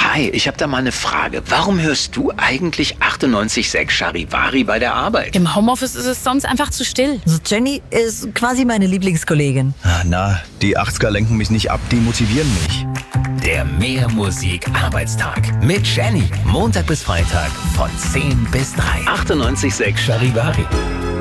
Hi, ich habe da mal eine Frage. Warum hörst du eigentlich 98,6 Charivari bei der Arbeit? Im Homeoffice ist es sonst einfach zu still. Also Jenny ist quasi meine Lieblingskollegin. Na, die 80er lenken mich nicht ab, die motivieren mich. Der Mehr Musik Arbeitstag mit Jenny. Montag bis Freitag von 10 bis 3. 98,6 Charivari.